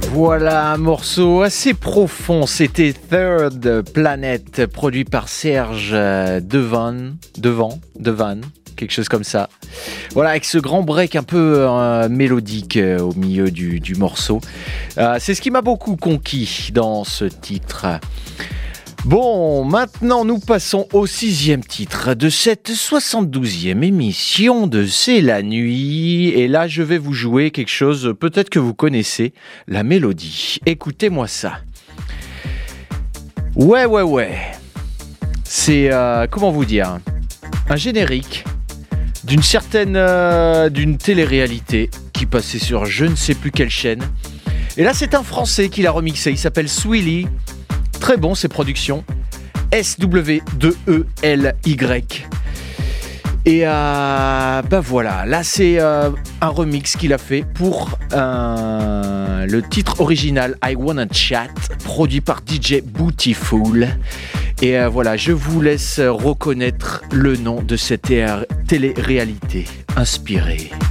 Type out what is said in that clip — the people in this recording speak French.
Voilà un morceau assez profond, c'était Third Planet, produit par Serge Devant, quelque chose comme ça. Voilà, avec ce grand break un peu mélodique au milieu du morceau. C'est ce qui m'a beaucoup conquis dans ce titre. Bon, maintenant nous passons au 6e titre de cette 72e émission de C'est la nuit. Et là, je vais vous jouer quelque chose, peut-être que vous connaissez, la mélodie. Écoutez-moi ça. Ouais. C'est, comment vous dire, un générique d'une certaine, d'une télé-réalité qui passait sur je ne sais plus quelle chaîne. Et là, c'est un Français qui l'a remixé, il s'appelle Swilly. Très bon, ces productions. SW2ELY. Et voilà, là c'est un remix qu'il a fait pour le titre original I Wanna Chat, produit par DJ Bootyful. Et voilà, je vous laisse reconnaître le nom de cette télé-réalité inspirée.